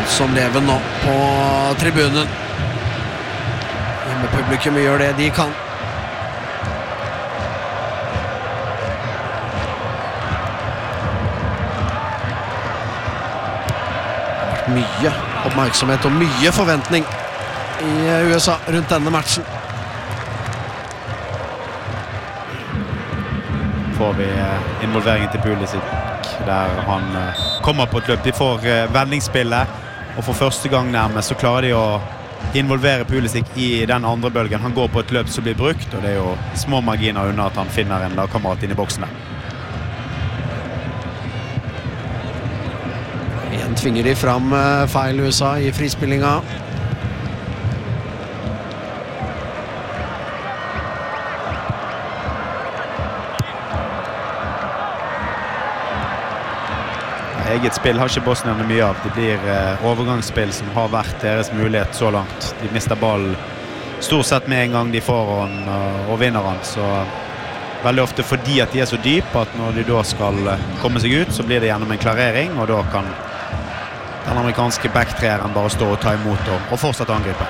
som lever nå på tribunen. Hjemmepublikum gjør det de kan. Mye oppmerksomhet og mye forventning i USA rundt denne matchen. Får vi involveringen til Pulisic der han kommer på et løp. De får vendingsspillet, og for første gang nærmest så klarer de å involvere Pulisic i den andre bølgen. Han går på et løp som blir brukt, og det er jo små marginer unna at han finner en lagkamerat inn i boksen der. Igjen tvinger de fram feil USA i frispillinga. Eget spill har ikke bosnierne mye av. Det blir overgangsspill som har vært deres mulighet så langt. De mister ballen stort sett med en gang de får den og vinner den. Så veldig ofte fordi at de er så dype at når de da skal komme seg ut, så blir det gjennom en klarering, og da kan den amerikanske backtreeren bare stå og ta imot og fortsette å angripe.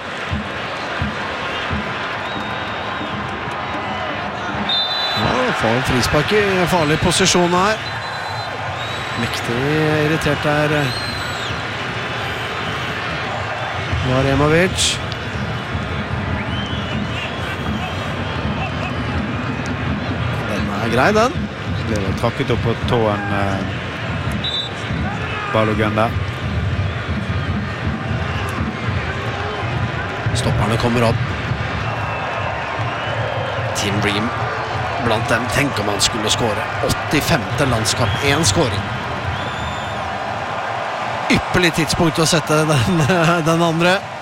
Ja, får en frispark i farlig posisjon her. Mektig irritert der Varemovic. Den er grei, den. Det ble trakket opp på tåen Balogun der. Stopperne kommer opp. Tim Ream blant dem. Tenk om han skulle skåre 85. landskap, 1 skåring. Ypperlig tidspunkt å sette den andre.